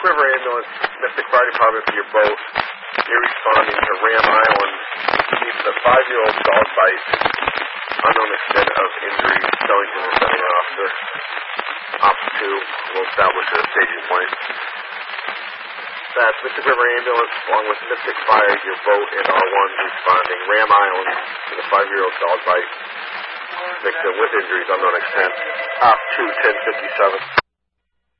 River Ambulance, Mystic Fire Department for your boat. You're responding to Ram Island. Needs a 5-year-old dog bite. Unknown extent of injury. Stellington is sending an officer. Op 2 will establish a staging point. That's Mystic River Ambulance, along with Mystic Fire, your boat, and R1 responding. Ram Island to the 5-year-old dog bite. Victim with injuries, unknown extent. Op 2, 1057.